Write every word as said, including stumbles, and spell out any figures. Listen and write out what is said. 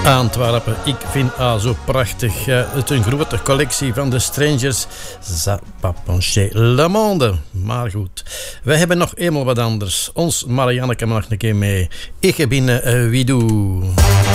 Antwerpen, ik vind ah, zo prachtig. Uh, het is een grote collectie van de Strangers. Ça pas pencher le monde. Maar goed, wij hebben nog eenmaal wat anders. Ons Marianneke mag een keer mee. Ik ben uh, Widoo.